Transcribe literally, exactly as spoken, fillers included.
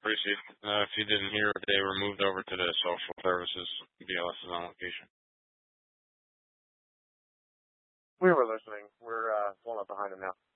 Appreciate it. Uh, if you didn't hear, they were moved over to the social services. B L S is on location. We were listening. We're uh, pulling up behind him now.